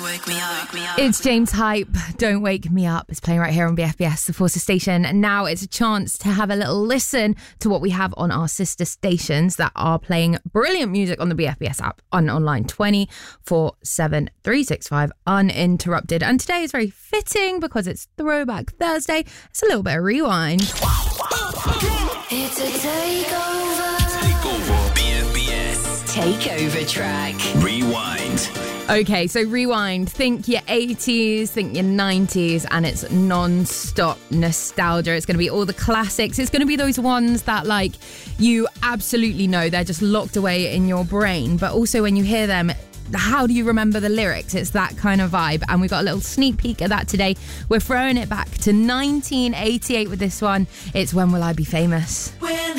It's James Hype, Don't Wake Me Up. It's playing right here on BFBS, the Forces station. And now it's a chance to have a little listen to what we have on our sister stations that are playing brilliant music on the BFBS app and online 24/7, 365, uninterrupted. And today is very fitting because it's Throwback Thursday. It's a little bit of rewind. It's a takeover. BFBS. Takeover track. Rewind. Okay, so rewind. Think your 80s, think your 90s, and it's non-stop nostalgia. It's going to be all the classics. It's going to be those ones that, like, you absolutely know. They're just locked away in your brain. But also when you hear them, how do you remember the lyrics? It's that kind of vibe. And we've got a little sneak peek at that today. We're throwing it back to 1988 with this one. It's When Will I Be Famous?